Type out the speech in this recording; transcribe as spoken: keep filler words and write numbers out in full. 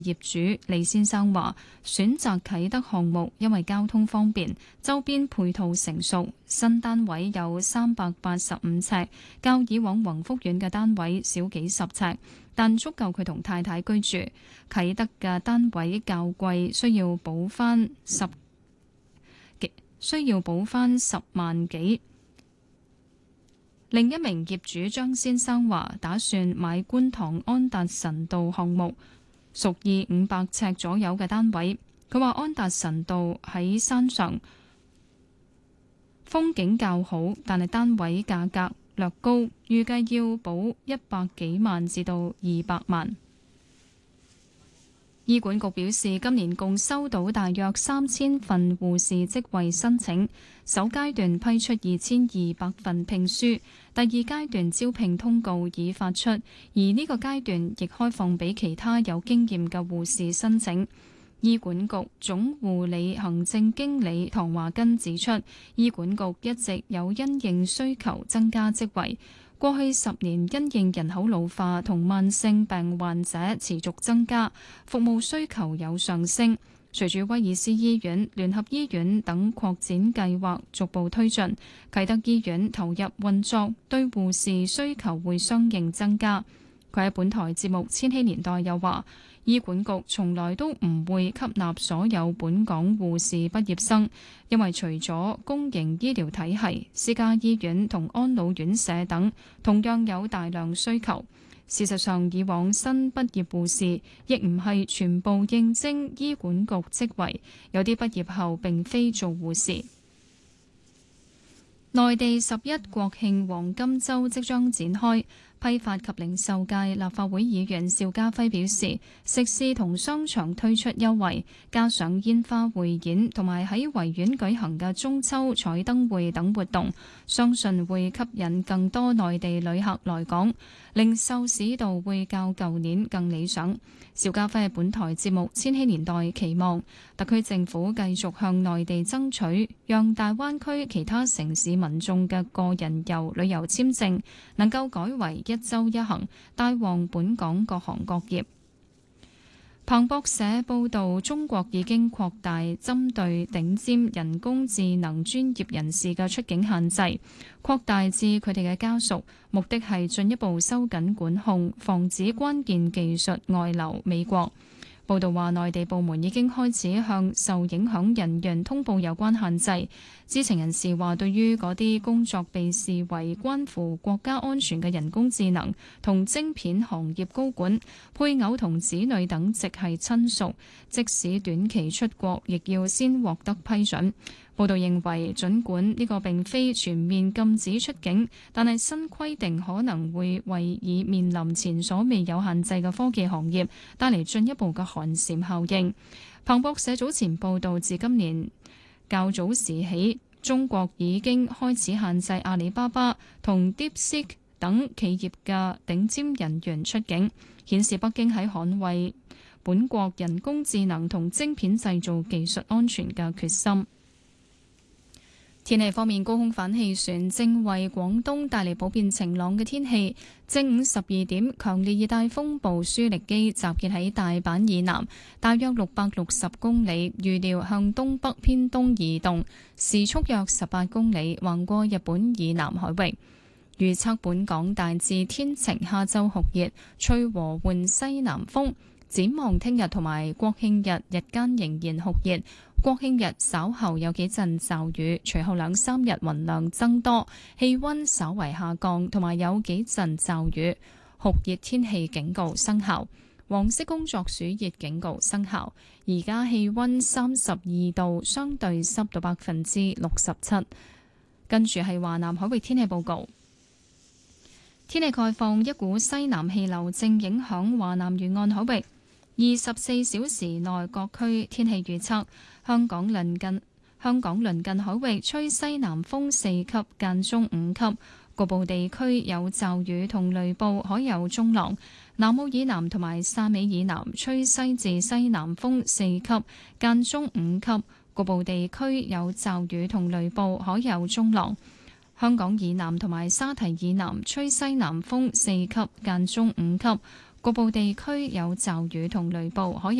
業主李先生話：選擇啟德項目，因為交通方便，周邊配套成熟，新單位有三百八十五尺，較以往宏福苑嘅單位少幾十尺，但足夠佢同太太居住。啟德嘅單位較貴，需要補翻十需要補翻十萬幾。另一名業主張先生話：打算買觀塘安達臣道項目。屬意五百尺左右嘅單位，佢話安達臣道喺山上，風景較好，但係單位價格略高，預計要補一百幾萬至到二百萬。醫管局表示，今年共收到大約三千份護士職位申請，首階段批出二千二百份聘書，第二階段招聘通告已發出，而呢個階段亦開放俾其他有經驗嘅護士申請。醫管局總護理行政經理唐華根指出，醫管局一直有因應需求增加職位。過去十年因應人口老化同慢性病患者持續增加，服務需求有上升。隨住威爾斯醫院、聯合醫院等擴展計劃逐步推進，啟德醫院投入運作，對護士需求會相應增加。佢喺本台節目《千禧年代》又話，醫管局從來都唔會吸納所有本港護士畢業生，因為除咗公營醫療體系，私家醫院同安老院舍等同樣有大量需求。事實上，以往新畢業護士亦唔係全部應徵醫管局職位，有啲畢業後並非做護士。內地十一國慶黃金週即將展開。批發及零售界立法會議員邵家輝表示，食肆同商場推出優惠，加上煙花匯演同埋喺維園舉行嘅中秋彩燈會等活動，相信會吸引更多內地旅客來港，零售市道會較舊年更理想。邵家輝喺本台節目《千禧年代》期望特區政府繼續向內地爭取，讓大灣區其他城市民眾嘅個人遊旅遊簽證能夠改為一周一行，帶旺本港各行各業。彭博社報道，中國已經擴大針對頂尖人工智能專業人士嘅出境限制，擴大至佢哋嘅家屬，目的係進一步收緊管控，防止關鍵技術外流美國。報道話，內地部門已經開始向受影響人員通報有關限制。知情人士話，對於嗰啲工作被視為關乎國家安全嘅人工智能同晶片行業高管、配偶同子女等直系親屬，即使短期出國，亦要先獲得批准。報道認為，儘管呢個並非全面禁止出境，但係新規定可能會為已面臨前所未有限制嘅科技行業帶嚟進一步嘅寒蟬效應。彭博社早前報道，自今年較早時起，中國已經開始限制阿里巴巴同 DeepSeek 等企業嘅頂尖人員出境，顯示北京喺捍衛本國人工智能同晶片製造技術安全嘅決心。天氣方面，高空反氣旋正為廣東帶嚟普遍晴朗嘅天氣。正午十二點，強烈熱帶風暴舒力基集結喺大阪以南，大約六百六十公里，預料向東北偏東移動，時速約十八公里，橫過日本以南海域。預測本港大致天晴，下晝酷熱，吹和緩西南風。展望聽日同埋國慶日，日間仍然酷熱。國慶日稍後有幾陣驟雨，隨後兩三日雲量增多，氣溫稍為下降，同埋有幾陣驟雨。酷熱天氣警告生效，黃色工作暑熱警告生效。而家氣溫三十二度，相對濕度百分之六十七。跟住係華南海域天氣報告。天氣概況，一股西南氣流正影響華南沿岸海域。二十四小時內各區天氣預測：香港鄰近香港鄰近海域吹西南風四級，間中五級，局部地區有驟雨同雷暴，海有中浪。南澳以南同埋汕尾以南吹西至西南風四級，間中五級，局部地區有驟雨同雷暴，海有中浪。香港以南同埋沙堤以南吹西南風四級，間中五級。 局部地區有驟雨同雷暴，可有